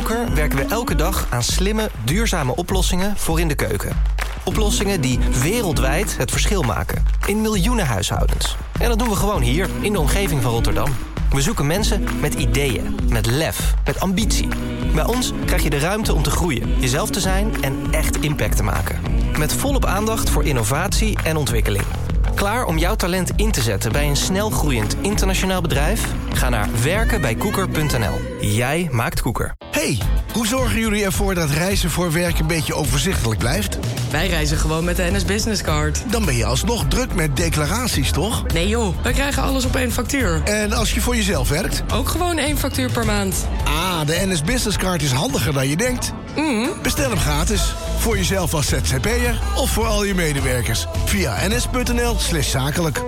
Koeker werken we elke dag aan slimme, duurzame oplossingen voor in de keuken. Oplossingen die wereldwijd het verschil maken. In miljoenen huishoudens. En dat doen we gewoon hier, in de omgeving van Rotterdam. We zoeken mensen met ideeën, met lef, met ambitie. Bij ons krijg je de ruimte om te groeien, jezelf te zijn en echt impact te maken. Met volop aandacht voor innovatie en ontwikkeling. Klaar om jouw talent in te zetten bij een snel groeiend internationaal bedrijf? Ga naar werkenbijkoeker.nl. Jij maakt Koeker. Hey, hoe zorgen jullie ervoor dat reizen voor werk een beetje overzichtelijk blijft? Wij reizen gewoon met de NS Business Card. Dan ben je alsnog druk met declaraties, toch? Nee joh, wij krijgen alles op één factuur. En als je voor jezelf werkt? Ook gewoon 1 factuur per maand. Ah, de NS Business Card is handiger dan je denkt. Bestel hem gratis. Voor jezelf als ZZP'er of voor al je medewerkers. Via ns.nl/zakelijk.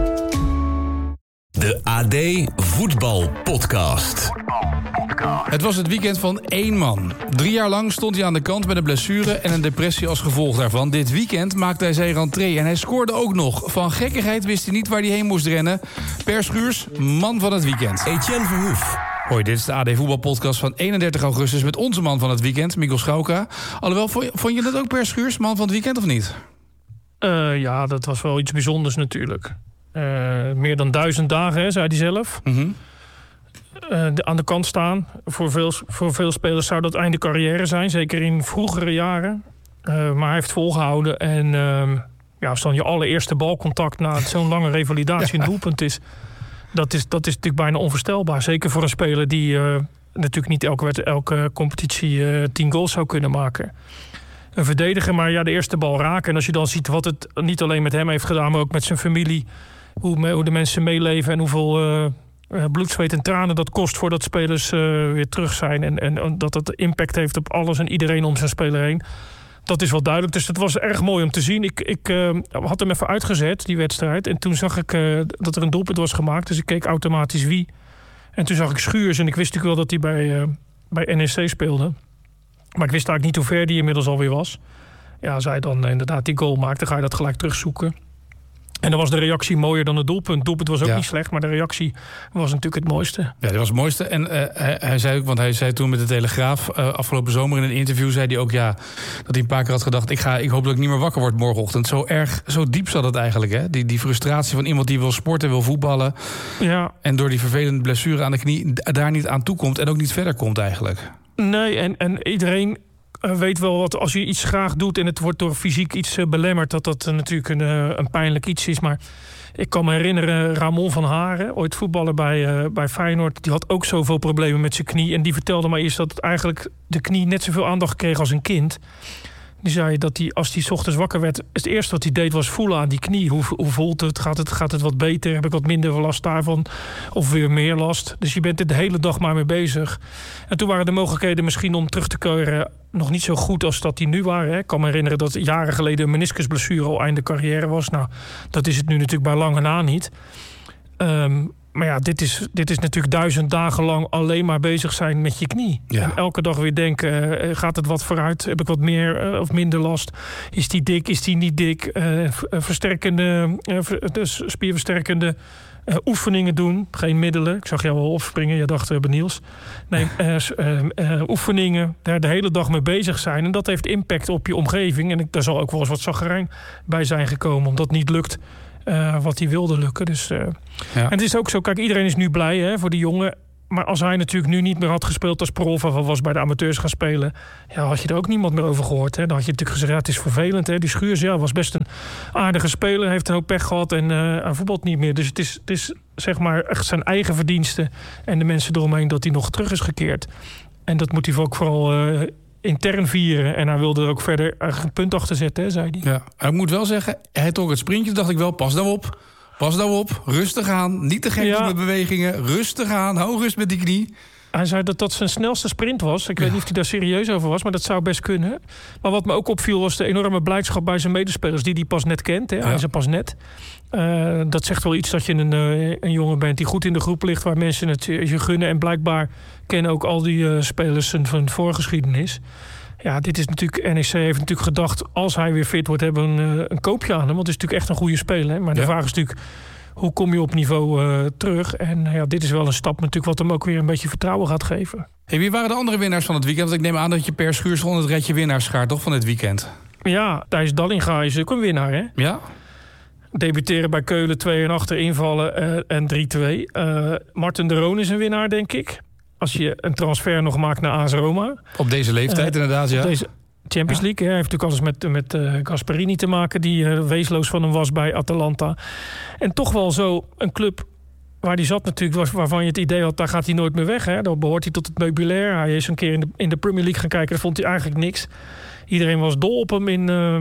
De AD Voetbal Podcast. Het was het weekend van 1 man. 3 jaar lang stond hij aan de kant met een blessure en een depressie als gevolg daarvan. Dit weekend maakte hij zijn rentree en hij scoorde ook nog. Van gekkigheid wist hij niet waar hij heen moest rennen. Per Schuurs, man van het weekend. Etienne Verhoef. Hoi, dit is de AD Voetbalpodcast van 31 augustus... met onze man van het weekend, Mikkel Schauka. Alhoewel, vond je dat ook Per Schuurs, man van het weekend, of niet? Ja, dat was wel iets bijzonders natuurlijk. Meer dan 1000 dagen, hè, zei hij zelf. Aan de kant staan. Voor veel spelers zou dat einde carrière zijn. Zeker in vroegere jaren. Maar hij heeft volgehouden. En als dan je allereerste balcontact na zo'n lange revalidatie een doelpunt is... Dat is natuurlijk bijna onvoorstelbaar. Zeker voor een speler die natuurlijk niet elke competitie 10 goals zou kunnen maken. Een verdediger, maar ja, de eerste bal raken. En als je dan ziet wat het niet alleen met hem heeft gedaan... maar ook met zijn familie, hoe de mensen meeleven... en hoeveel bloed, zweet en tranen dat kost voordat spelers weer terug zijn... en dat dat impact heeft op alles en iedereen om zijn speler heen... Dat is wel duidelijk. Dus het was erg mooi om te zien. Ik had hem even uitgezet, die wedstrijd. En toen zag ik dat er een doelpunt was gemaakt. Dus ik keek automatisch wie. En toen zag ik Schuurs. En ik wist natuurlijk wel dat hij bij NEC speelde. Maar ik wist eigenlijk niet hoe ver die inmiddels alweer was. Ja, als hij dan inderdaad die goal maakt, dan ga je dat gelijk terugzoeken. En dan was de reactie mooier dan het doelpunt. Het doelpunt was ook niet slecht, maar de reactie was natuurlijk het mooiste. Ja, dat was het mooiste. En hij zei ook, want hij zei toen met de Telegraaf... afgelopen zomer in een interview, zei hij ook dat hij een paar keer had gedacht... ik hoop dat ik niet meer wakker word morgenochtend. Zo diep zat het eigenlijk, hè? Die frustratie van iemand die wil sporten, wil voetballen... Ja. En door die vervelende blessure aan de knie daar niet aan toe komt... en ook niet verder komt eigenlijk. Nee, en iedereen... weet wel wat als je iets graag doet en het wordt door fysiek iets belemmerd... dat natuurlijk een pijnlijk iets is. Maar ik kan me herinneren, Ramon van Haren, ooit voetballer bij Feyenoord... die had ook zoveel problemen met zijn knie. En die vertelde mij eerst dat het eigenlijk de knie net zoveel aandacht kreeg als een kind. Die zei dat hij, als hij 's ochtends wakker werd... het eerste wat hij deed was voelen aan die knie. Hoe voelt het? Gaat het wat beter? Heb ik wat minder last daarvan? Of weer meer last? Dus je bent er de hele dag maar mee bezig. En toen waren de mogelijkheden misschien om terug te keren... nog niet zo goed als dat die nu waren. Hè. Ik kan me herinneren dat jaren geleden... een meniscusblessure al einde carrière was. Nou, dat is het nu natuurlijk bij lange na niet. Maar ja, dit is natuurlijk 1000 dagen lang alleen maar bezig zijn met je knie. Ja. En elke dag weer denken, gaat het wat vooruit? Heb ik wat meer of minder last? Is die dik? Is die niet dik? Spierversterkende oefeningen doen. Geen middelen. Ik zag jou wel opspringen. Je dacht, Niels. Nee, oefeningen. Daar de hele dag mee bezig zijn. En dat heeft impact op je omgeving. En daar zal ook wel eens wat chagrijn bij zijn gekomen. Omdat het niet lukt. Wat hij wilde lukken. Dus, En het is ook zo, kijk, iedereen is nu blij hè, voor die jongen. Maar als hij natuurlijk nu niet meer had gespeeld als prof... of was bij de amateurs gaan spelen... ja, had je er ook niemand meer over gehoord. Hè. Dan had je natuurlijk gezegd, het is vervelend. Hè. Die Schuurs was best een aardige speler. Heeft een hoop pech gehad en hij voetbalt niet meer. Dus het is zeg maar echt zijn eigen verdiensten... en de mensen eromheen dat hij nog terug is gekeerd. En dat moet hij ook vooral... intern vieren. En hij wilde er ook verder een punt achter zetten, hè, zei hij. Ja, ik moet wel zeggen, hij trok het sprintje. Dacht ik wel, pas nou op. Rustig aan. Niet te gek met bewegingen. Rustig aan. Hou rust met die knie. Hij zei dat zijn snelste sprint was. Ik weet niet of hij daar serieus over was, maar dat zou best kunnen. Maar wat me ook opviel was de enorme blijdschap bij zijn medespelers... die hij pas net kent. Hè. Hij is er pas net. Dat zegt wel iets dat je een jongen bent die goed in de groep ligt... waar mensen het je gunnen. En blijkbaar kennen ook al die spelers van voorgeschiedenis. Ja, dit is natuurlijk... NEC heeft natuurlijk gedacht... als hij weer fit wordt, hebben we een koopje aan hem. Want het is natuurlijk echt een goede speler. Hè. Maar de vraag is natuurlijk... hoe kom je op niveau terug? En dit is wel een stap natuurlijk wat hem ook weer een beetje vertrouwen gaat geven. Hey, wie waren de andere winnaars van het weekend? Want ik neem aan dat je per Schuurson het redje winnaars schaart, toch, van dit weekend? Ja, Thijs Dallinga is ook een winnaar, hè? Ja. Debuteren bij Keulen, 2 en achter invallen en 3-2. Martin de Roon is een winnaar, denk ik. Als je een transfer nog maakt naar AS Roma. Op deze leeftijd inderdaad, ja. Op deze Champions League. Hij heeft natuurlijk alles met Gasperini te maken, die weesloos van hem was bij Atalanta. En toch wel zo een club waar hij zat natuurlijk, waarvan je het idee had, daar gaat hij nooit meer weg. Hè? Dan behoort hij tot het meubilair. Hij is een keer in de Premier League gaan kijken, daar vond hij eigenlijk niks. Iedereen was dol op hem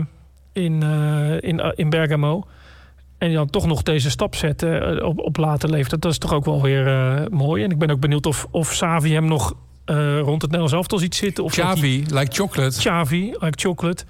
in Bergamo. En dan toch nog deze stap zetten op later leeftijd. Dat is toch ook wel weer mooi. En ik ben ook benieuwd of Xavi hem nog rond het Nederlands elftal ziet zitten. Of Xavi, like chocolate. Xavi, like chocolate.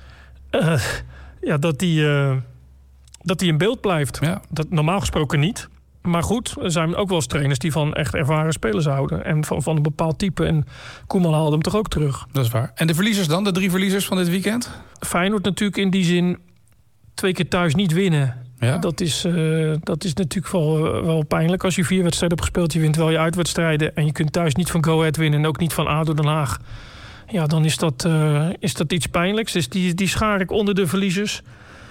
Dat hij in beeld blijft. Ja. Dat normaal gesproken niet. Maar goed, er zijn ook wel eens trainers die van echt ervaren spelers houden. En van een bepaald type. En Koeman haalde hem toch ook terug. Dat is waar. En de verliezers dan? De 3 verliezers van dit weekend? Feyenoord natuurlijk in die zin 2 keer thuis niet winnen. Ja. Dat is natuurlijk wel pijnlijk. Als je 4 wedstrijden hebt gespeeld, je wint wel je uitwedstrijden. En je kunt thuis niet van Go Ahead winnen en ook niet van ADO Den Haag. Ja, dan is dat iets pijnlijks. Dus die schaar ik onder de verliezers.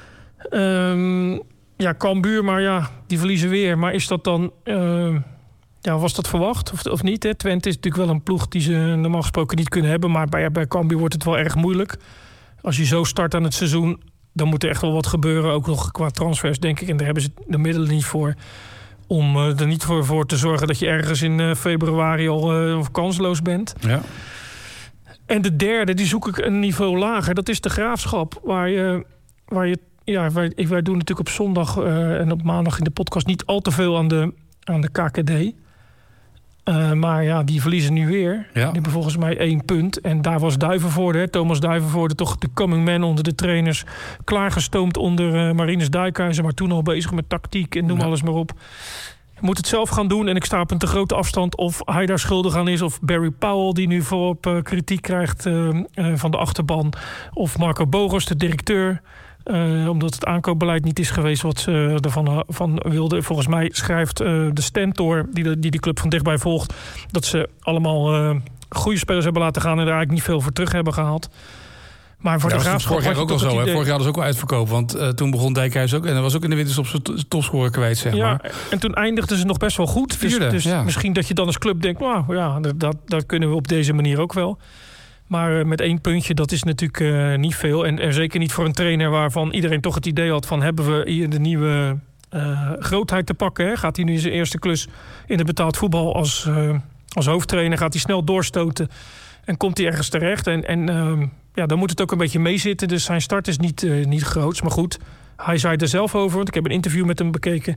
Cambuur, maar ja, die verliezen weer. Maar is dat dan... was dat verwacht of niet? Hè? Twente is natuurlijk wel een ploeg die ze normaal gesproken niet kunnen hebben. Maar bij Cambuur wordt het wel erg moeilijk. Als je zo start aan het seizoen, dan moet er echt wel wat gebeuren. Ook nog qua transfers, denk ik. En daar hebben ze de middelen niet voor. Om er niet voor te zorgen dat je ergens in februari al kansloos bent. Ja. En de derde, die zoek ik een niveau lager. Dat is de Graafschap. Wij doen natuurlijk op zondag en op maandag in de podcast niet al te veel aan de KKD. Maar ja, die verliezen nu weer. Ja. Die hebben volgens mij 1 punt. En daar was Duivenvoorde, Thomas Duivenvoorde, toch de coming man onder de trainers. Klaargestoomd onder Marinus Dijkhuizen, maar toen al bezig met tactiek en noem alles maar op. Je moet het zelf gaan doen en ik sta op een te grote afstand of hij daar schuldig aan is. Of Barry Powell, die nu voorop kritiek krijgt van de achterban. Of Marco Bogers, de directeur. Omdat het aankoopbeleid niet is geweest wat ze ervan wilden. Volgens mij schrijft de Stentor, die club van dichtbij volgt, dat ze allemaal goede spelers hebben laten gaan en er eigenlijk niet veel voor terug hebben gehaald. Maar voor de Graafschap vorig jaar ook al zo. Vorig jaar hadden ze ook al uitverkoop. Want toen begon Dijkhuis ook. En dat was ook in de winterstop zijn topscorer kwijt, zeg maar. En toen eindigden ze nog best wel goed. Dus misschien dat je dan als club denkt, dat kunnen we op deze manier ook wel. Maar met 1 puntje, dat is natuurlijk niet veel. En zeker niet voor een trainer waarvan iedereen toch het idee had van, hebben we hier de nieuwe grootheid te pakken? Hè? Gaat hij nu zijn eerste klus in het betaald voetbal als hoofdtrainer? Gaat hij snel doorstoten? En komt hij ergens terecht? Dan moet het ook een beetje meezitten. Dus zijn start is niet groots. Maar goed, hij zei er zelf over. Want ik heb een interview met hem bekeken.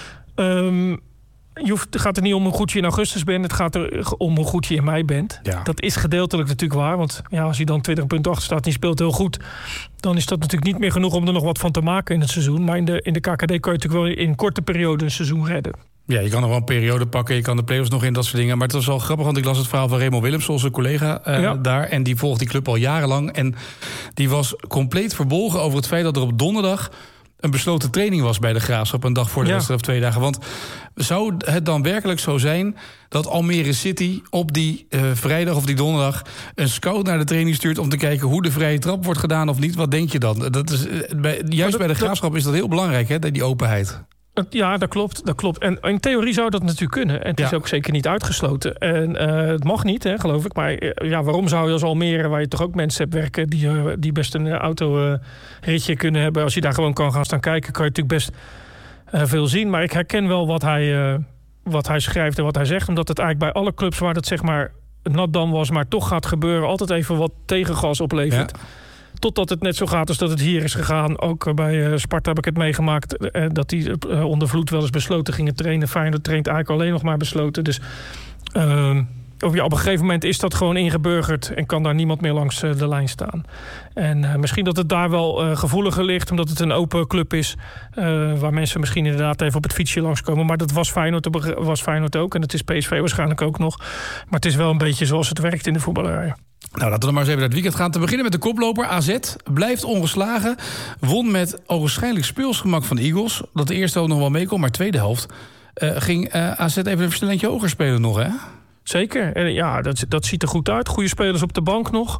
Het gaat er niet om hoe goed je in augustus bent. Het gaat er om hoe goed je in mei bent. Ja. Dat is gedeeltelijk natuurlijk waar. Want als je dan 20 punten achter staat en je speelt heel goed, dan is dat natuurlijk niet meer genoeg om er nog wat van te maken in het seizoen. Maar in de KKD kan je natuurlijk wel in een korte periode een seizoen redden. Ja, je kan nog wel een periode pakken. Je kan de play-offs nog in, dat soort dingen. Maar het was wel grappig, want ik las het verhaal van Raymond Willems, onze collega daar. En die volgt die club al jarenlang. En die was compleet verbolgen over het feit dat er op donderdag een besloten training was bij de Graafschap, een dag voor de wedstrijd of 2 dagen. Want zou het dan werkelijk zo zijn dat Almere City op die vrijdag of die donderdag een scout naar de training stuurt om te kijken hoe de vrije trap wordt gedaan of niet? Wat denk je dan? Dat is, juist bij de Graafschap is dat heel belangrijk, hè, die openheid. Ja, dat klopt. En in theorie zou dat natuurlijk kunnen. En het is ook zeker niet uitgesloten. En het mag niet, hè, geloof ik. Maar waarom zou je als Almere, waar je toch ook mensen hebt werken die best een autoritje kunnen hebben, als je daar gewoon kan gaan staan kijken, kan je natuurlijk best veel zien. Maar ik herken wel wat hij schrijft en wat hij zegt. Omdat het eigenlijk bij alle clubs waar dat zeg maar nat dan was, maar toch gaat gebeuren, altijd even wat tegengas oplevert. Ja. Totdat het net zo gaat als dat het hier is gegaan. Ook bij Sparta heb ik het meegemaakt, dat die onder Vloed wel eens besloten gingen trainen. Feyenoord traint eigenlijk alleen nog maar besloten. Dus op een gegeven moment is dat gewoon ingeburgerd en kan daar niemand meer langs de lijn staan. En misschien dat het daar wel gevoeliger ligt, omdat het een open club is, waar mensen misschien inderdaad even op het fietsje langskomen. Maar dat was Feyenoord ook en dat is PSV waarschijnlijk ook nog. Maar het is wel een beetje zoals het werkt in de voetballerij. Nou, laten we dan maar eens even naar het weekend gaan. Te beginnen met de koploper. AZ blijft ongeslagen. Won met ogenschijnlijk speelsgemak van de Eagles. Dat de eerste helft nog wel meekomt, maar tweede helft ging AZ even een versnellingje hoger spelen nog, hè? Zeker. En ja, dat ziet er goed uit. Goede spelers op de bank nog.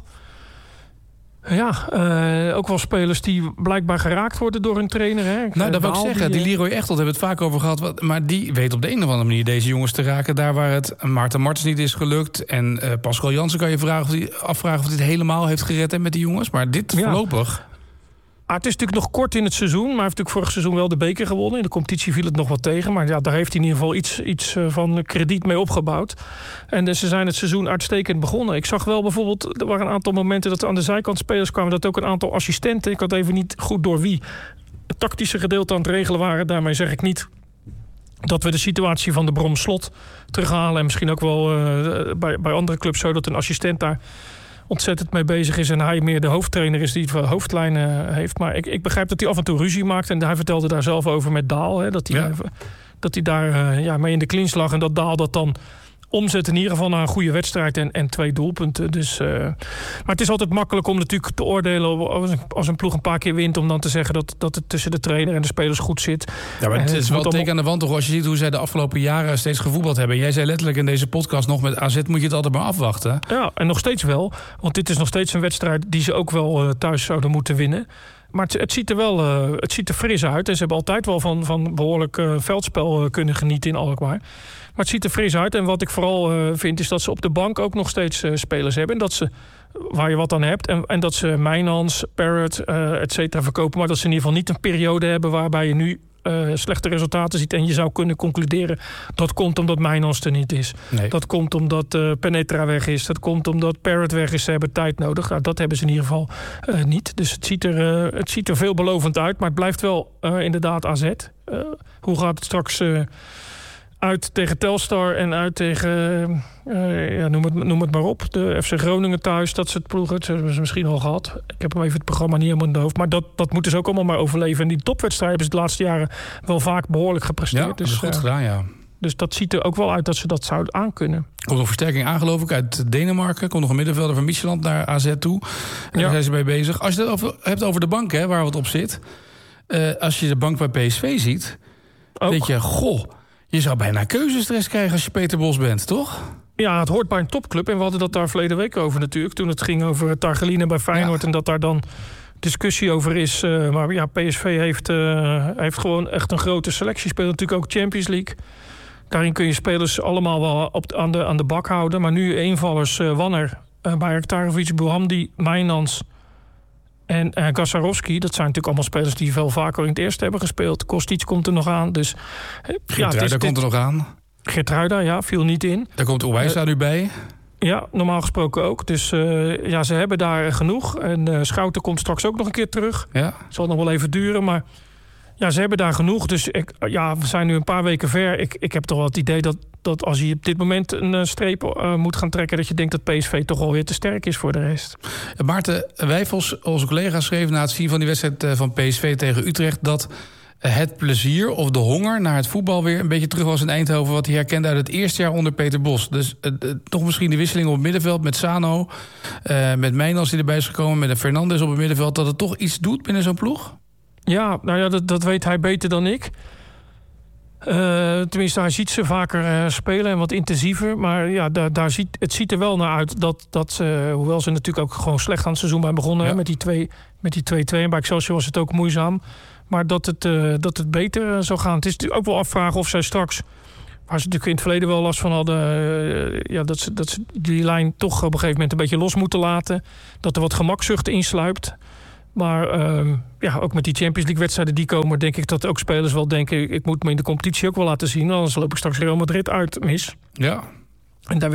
Ja, ook wel spelers die blijkbaar geraakt worden door hun trainer. Hè? Nou, dat wil ik zeggen. Die Leroy Echtelt hebben het vaak over gehad. Maar die weet op de een of andere manier deze jongens te raken. Daar waar het Maarten Martens niet is gelukt. En Pascal Jansen kan je afvragen of hij het helemaal heeft gered met die jongens. Maar dit voorlopig... Het is natuurlijk nog kort in het seizoen. Maar hij heeft natuurlijk vorig seizoen wel de beker gewonnen. In de competitie viel het nog wat tegen. Maar ja, daar heeft hij in ieder geval iets van krediet mee opgebouwd. En ze zijn het seizoen uitstekend begonnen. Ik zag wel bijvoorbeeld, er waren een aantal momenten dat er aan de zijkant spelers kwamen. Dat ook een aantal assistenten, ik had even niet goed door wie, het tactische gedeelte aan het regelen waren. Daarmee zeg ik niet dat we de situatie van de Brom-Slot terughalen. En misschien ook wel bij andere clubs zo dat een assistent daar ontzettend mee bezig is en hij meer de hoofdtrainer is die het hoofdlijnen heeft. Maar ik begrijp dat hij af en toe ruzie maakt. En hij vertelde daar zelf over met Daal. Hè, dat hij daar mee in de clinch lag. En dat Daal dat dan omzet in ieder geval naar een goede wedstrijd en 2 doelpunten. Dus, maar het is altijd makkelijk om natuurlijk te oordelen als een ploeg een paar keer wint, om dan te zeggen dat het tussen de trainer en de spelers goed zit. Ja, maar het is wel een teken aan de wand toch, als je ziet hoe zij de afgelopen jaren steeds gevoetbald hebben. Jij zei letterlijk in deze podcast nog, met AZ moet je het altijd maar afwachten. Ja, en nog steeds wel. Want dit is nog steeds een wedstrijd die ze ook wel thuis zouden moeten winnen. Maar het ziet er wel het ziet er fris uit. En ze hebben altijd wel van behoorlijk veldspel kunnen genieten in Alkmaar. Maar het ziet er fris uit. En wat ik vooral vind is dat ze op de bank ook nog steeds spelers hebben. En dat ze, waar je wat aan hebt. En dat ze Mijnans, Parrot, et cetera verkopen. Maar dat ze in ieder geval niet een periode hebben waarbij je nu slechte resultaten ziet. En je zou kunnen concluderen dat komt omdat Mijnans er niet is. Nee. Dat komt omdat Penetra weg is. Dat komt omdat Parrot weg is. Ze hebben tijd nodig. Nou, dat hebben ze in ieder geval niet. Dus het ziet er veelbelovend uit. Maar het blijft wel inderdaad AZ. Hoe gaat het straks uit tegen Telstar en uit tegen, noem het maar op. De FC Groningen thuis, dat soort ploegen. Dat hebben ze misschien al gehad. Ik heb hem even het programma niet helemaal in de hoofd. Maar dat moeten ze ook allemaal maar overleven. En die topwedstrijden hebben ze de laatste jaren wel vaak behoorlijk gepresteerd. Ja, dat is goed gedaan, ja. Dus dat ziet er ook wel uit dat ze dat zouden aankunnen. Komt nog versterking aan, geloof ik, uit Denemarken. Komt nog een middenvelder van Midtjylland naar AZ toe. En daar zijn ze mee bezig. Als je het hebt over de bank, hè, waar wat op zit. Als je de bank bij PSV ziet, ook. Denk je, goh, je zou bijna keuzestress krijgen als je Peter Bos bent, toch? Ja, het hoort bij een topclub. En we hadden dat daar verleden week over natuurlijk. Toen het ging over Targeline bij Feyenoord. Ja. En dat daar dan discussie over is. Maar ja, PSV heeft gewoon echt een grote selectie. Speelt natuurlijk ook Champions League. Daarin kun je spelers allemaal wel aan de bak houden. Maar nu invallers Wanner, Bajraktarovic, Bouhamdi, Mijnans en Gasarovski. Dat zijn natuurlijk allemaal spelers die veel vaker in het eerste hebben gespeeld. Kostic komt er nog aan. Dus, Geertruida komt er nog aan. Geertruida, viel niet in. Daar komt Owijsa nu bij. Ja, normaal gesproken ook. Dus ze hebben daar genoeg. En Schouten komt straks ook nog een keer terug. Ja. Zal nog wel even duren, maar ja, ze hebben daar genoeg. Dus we zijn nu een paar weken ver. Ik heb toch wel het idee dat als je op dit moment een streep moet gaan trekken, dat je denkt dat PSV toch alweer te sterk is voor de rest. Maarten Wijfels, onze collega, schreef na het zien van die wedstrijd van PSV tegen Utrecht dat het plezier of de honger naar het voetbal weer een beetje terug was in Eindhoven, wat hij herkende uit het eerste jaar onder Peter Bos. Dus toch misschien de wisseling op het middenveld met Sano, met Mijnals die erbij is gekomen, met een Fernandes op het middenveld, dat het toch iets doet binnen zo'n ploeg? Ja, nou ja, dat weet hij beter dan ik. Tenminste, hij ziet ze vaker spelen en wat intensiever. Maar ja, het ziet er wel naar uit dat hoewel ze natuurlijk ook gewoon slecht aan het seizoen zijn begonnen, ja, met die 2-2. En bij Excelsior was het ook moeizaam. Maar dat het beter zou gaan. Het is natuurlijk ook wel afvragen of zij straks, waar ze natuurlijk in het verleden wel last van hadden, dat ze die lijn toch op een gegeven moment een beetje los moeten laten. Dat er wat gemakzucht insluipt. Maar ook met die Champions League wedstrijden die komen, denk ik dat ook spelers wel denken, ik moet me in de competitie ook wel laten zien. Anders loop ik straks Real Madrid uit mis. Ja. En daar